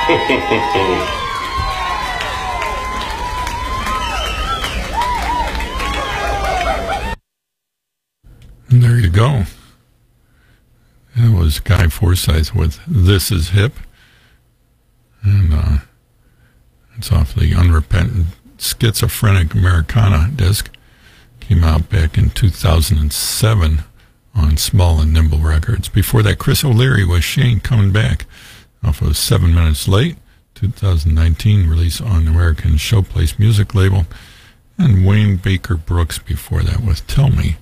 And there you go. It was Guy Forsyth with This Is Hip. And it's off the Unrepentant Schizophrenic Americana disc. Came out back in 2007 on Small and Nimble Records. Before that, Chris O'Leary with She Ain't Coming Back off of 7 Minutes Late, 2019 release on American Showplace music label. And Wayne Baker Brooks before that with Tell Me.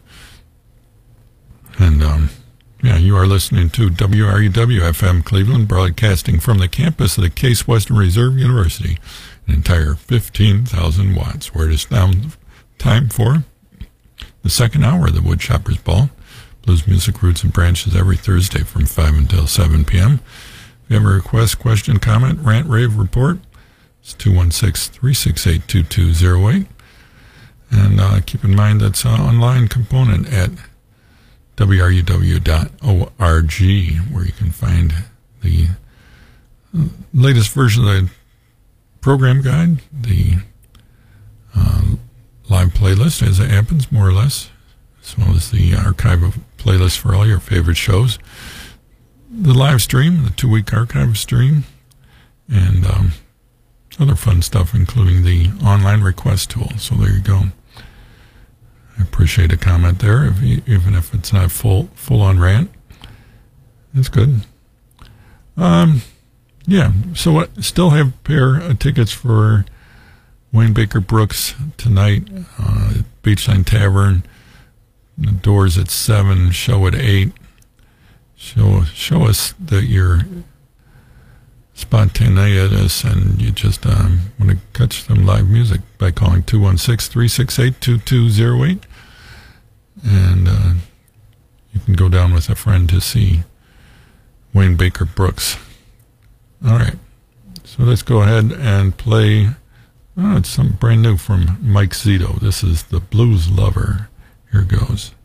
And yeah, you are listening to WRUW-FM Cleveland, broadcasting from the campus of the Case Western Reserve University, an entire 15,000 watts. Where it is now time for the second hour of the Woodshopper's Ball. Blues music, roots, and branches every Thursday from 5 until 7 p.m. If you have a request, question, comment, rant, rave, report, it's 216-368-2208. And keep in mind that's an online component at wruw.org, where you can find the latest version of the program guide, the live playlist as it happens, more or less, as well as the archive of playlists for all your favorite shows, the live stream, the 2-week archive stream, and other fun stuff, including the online request tool. So there you go. I appreciate a comment there, even if it's not full-on rant. It's good. Yeah, so still have a pair of tickets for Wayne Baker Brooks tonight, Beachline Tavern. The doors at 7, show at 8. Show us that you're spontaneous and you just want to catch some live music by calling 216-368-2208. And you can go down with a friend to see Wayne Baker Brooks. All right, so let's go ahead and play. It's something brand new from Mike Zito. This is The Blues Lover. Here goes.